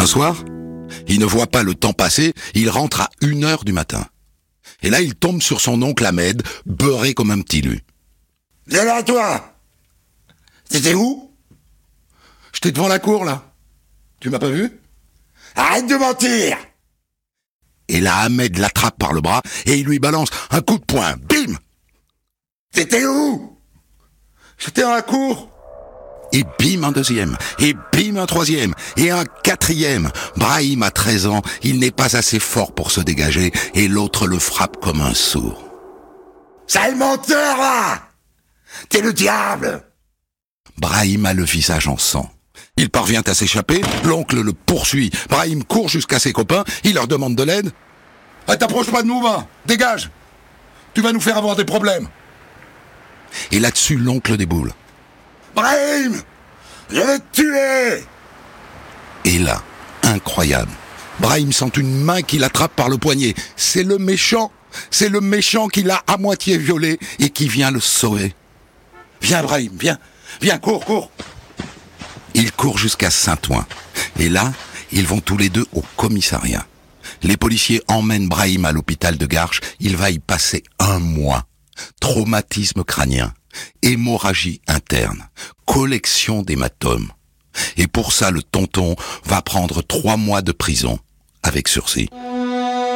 Un soir, il ne voit pas le temps passer, il rentre à 1h du matin. Et là, il tombe sur son oncle Ahmed, beurré comme un petit lu. « Viens là, toi ! T'étais où ? » ?»« J'étais devant la cour, là. Tu m'as pas vu ? » ?»« Arrête de mentir !» Et là, Ahmed l'attrape par le bras et il lui balance un coup de poing. Bim !»« T'étais où ? » ?»« J'étais dans la cour. » Et bim, un deuxième. Et bim, un troisième. Et un quatrième. Brahim a 13 ans. Il n'est pas assez fort pour se dégager. Et l'autre le frappe comme un sourd. « Sale menteur, là ! T'es le diable !» Brahim a le visage en sang. Il parvient à s'échapper. L'oncle le poursuit. Brahim court jusqu'à ses copains. Il leur demande de l'aide. « T'approches pas de nous, va ! Dégage ! Tu vas nous faire avoir des problèmes !» Et là-dessus, l'oncle déboule. « Brahim, je vais te tuer !» Et là, incroyable, Brahim sent une main qui l'attrape par le poignet. C'est le méchant qui l'a à moitié violé et qui vient le sauver. « Viens Brahim, viens, cours !» Il court jusqu'à Saint-Ouen. Et là, ils vont tous les deux au commissariat. Les policiers emmènent Brahim à l'hôpital de Garches. Il va y passer 1 mois. Traumatisme crânien, hémorragie interne, collection d'hématomes. Et pour ça, le tonton va prendre 3 mois de prison, avec sursis.